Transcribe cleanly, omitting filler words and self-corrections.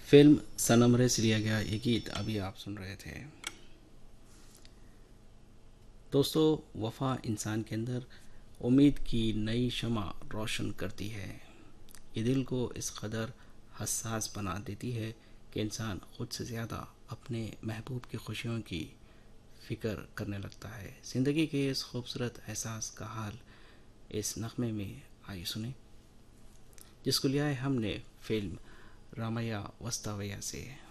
Film सनम रे से लिया गया ये गीत अभी आप सुन रहे थे। दोस्तों, वफा इंसान के अंदर उम्मीद की नई शमा रोशन करती है। ये दिल को इस कदर हसास बना देती है कि इंसान खुद से ज़्यादा अपने महबूब की खुशियों की फ़िक्र करने लगता है। ज़िंदगी के इस खूबसूरत एहसास का हाल इस नगमे में आइए सुने, जिसको लिया है हमने फिल्म रामैया वस्तावैया से।